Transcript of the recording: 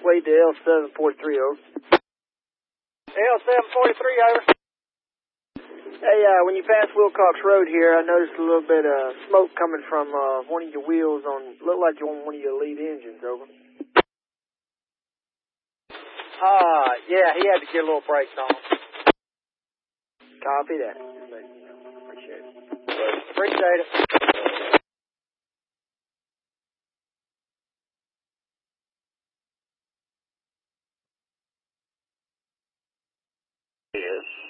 Wade to L743, over. L743, over. Hey, when you pass Wilcox Road here, I noticed a little bit of smoke coming from one of your wheels looked like you're on one of your lead engines, over. Yeah, he had to get a little brakes on. Copy that. Appreciate it. Appreciate it. Yes.